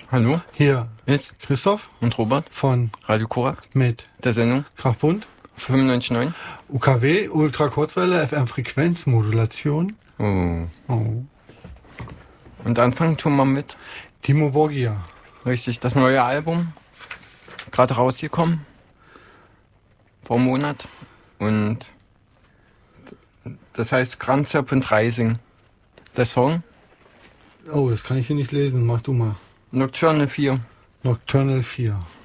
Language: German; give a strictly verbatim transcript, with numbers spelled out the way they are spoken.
Hallo, Hier ist Christoph und Robert von Radio Korax mit der Sendung Krachbund, fünfundneunzig Komma neun. U K W, Ultrakurzwelle, F M-Frequenzmodulation. Oh. Oh. Und anfangen tun wir mit, Timo Borgia. richtig, das neue Album, gerade rausgekommen, vor einem Monat. Und das heißt Grand Serpent Rising. Der Song, Oh, das kann ich hier nicht lesen. Mach du mal. Nocturnal vier. Nocturnal vier.